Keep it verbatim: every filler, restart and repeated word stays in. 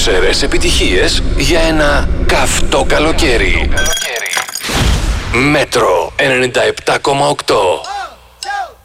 Δρόσερες επιτυχίες για ένα καυτό καλοκαίρι. Μέτρο ενενήντα επτά κόμμα οκτώ.